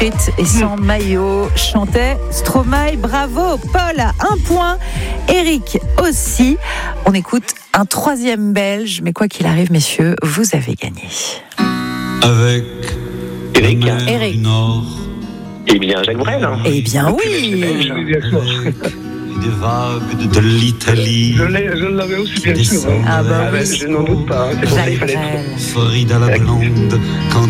Et sans maillot, chantait Stromae. Bravo, Paul a 1 point, Eric aussi. On écoute un 3e belge, mais quoi qu'il arrive, messieurs, vous avez gagné. Avec Eric. du Nord. Eh bien, Jacques Brel. Eh bien oui. Des vagues de l'Italie. Je l'avais aussi, bien sûr. Ah bah oui. Je n'en doute pas. C'est pour ça qu'il fallait Jacques Brel. Frida la blonde, quand